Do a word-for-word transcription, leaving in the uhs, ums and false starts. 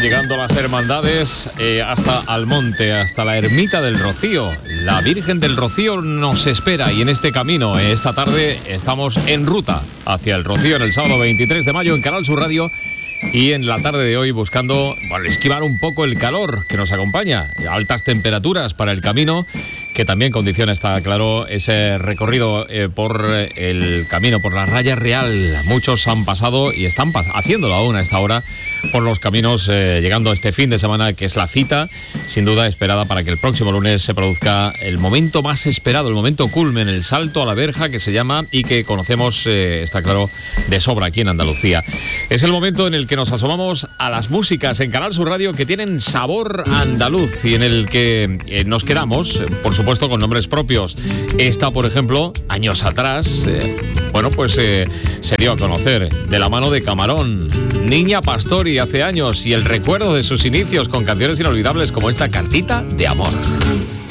llegando las hermandades eh, hasta Almonte, hasta la ermita del Rocío. La Virgen del Rocío nos espera y en este camino, eh, esta tarde, estamos en ruta hacia el Rocío en el sábado veintitrés de mayo en Canal Sur Radio. Y en la tarde de hoy buscando, bueno, esquivar un poco el calor que nos acompaña, altas temperaturas para el camino, que también condiciona, está claro, ese recorrido eh, por el camino, por la raya real. Muchos han pasado y están pas- haciéndolo aún a esta hora por los caminos, eh, llegando a este fin de semana, que es la cita, sin duda esperada, para que el próximo lunes se produzca el momento más esperado, el momento culmen, el salto a la verja, que se llama y que conocemos, eh, está claro, de sobra aquí en Andalucía. Es el momento en el que nos asomamos a las músicas en Canal Sur Radio que tienen sabor andaluz y en el que eh, nos quedamos, eh, por supuesto, con nombres propios. Esta, por ejemplo, años atrás, eh, bueno, pues eh, se dio a conocer de la mano de Camarón, Niña Pastori hace años, y el recuerdo de sus inicios con canciones inolvidables como esta, Cartita de Amor.